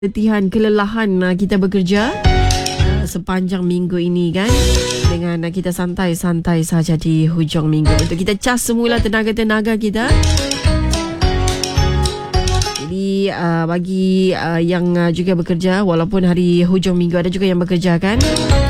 Letihan, kelelahan kita bekerja sepanjang minggu ini kan, dengan kita santai-santai saja di hujung minggu untuk kita cas semula tenaga-tenaga kita. Jadi bagi yang juga bekerja, walaupun hari hujung minggu ada juga yang bekerja kan,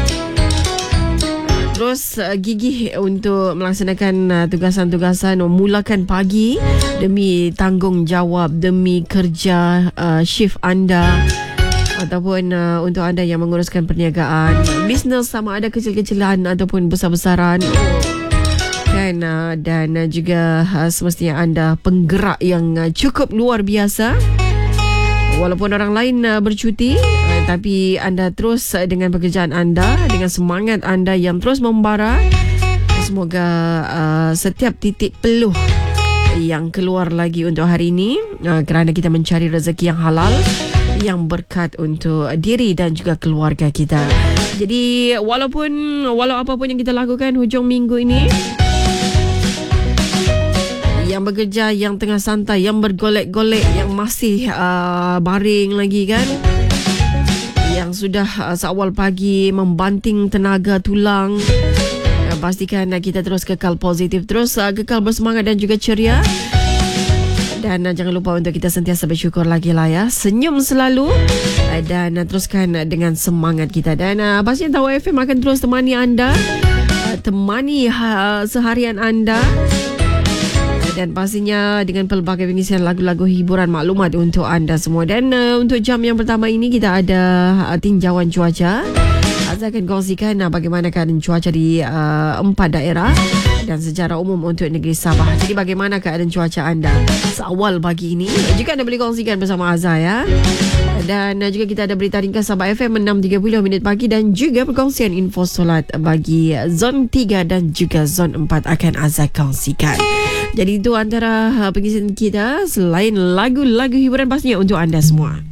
terus gigih untuk melaksanakan tugasan-tugasan, memulakan pagi demi tanggungjawab, demi kerja shift anda, ataupun untuk anda yang menguruskan perniagaan, bisnes, sama ada kecil-kecilan ataupun besar-besaran kan, dan juga semestinya anda penggerak yang cukup luar biasa. Walaupun orang lain bercuti, tapi anda terus dengan pekerjaan anda, dengan semangat anda yang terus membara. Semoga setiap titik peluh yang keluar lagi untuk hari ini, kerana kita mencari rezeki yang halal, yang berkat untuk diri dan juga keluarga kita. Jadi walau apapun yang kita lakukan hujung minggu ini, yang bekerja, yang tengah santai, yang bergolek-golek, yang masih baring lagi kan, yang sudah seawal pagi membanting tenaga tulang, pastikan kita terus kekal positif, terus kekal bersemangat dan juga ceria. Dan jangan lupa untuk kita sentiasa bersyukur lagi lah ya. Senyum selalu dan teruskan dengan semangat kita. Dan pastinya Tawar FM akan terus temani anda, temani seharian anda. Dan pastinya dengan pelbagai pengisian lagu-lagu hiburan, maklumat untuk anda semua. Dan untuk jam yang pertama ini kita ada tinjauan cuaca. Azhar akan kongsikan bagaimana keadaan cuaca di 4 daerah dan secara umum untuk negeri Sabah. Jadi bagaimana keadaan cuaca anda seawal pagi ini, juga anda boleh kongsikan bersama Azhar ya. Dan juga kita ada berita ringkas Sabah FM 6.30 minit pagi, dan juga perkongsian info solat bagi zon 3 dan juga zon 4 akan Azhar kongsikan. Jadi itu antara pengisian kita, selain lagu-lagu hiburan pastinya untuk anda semua.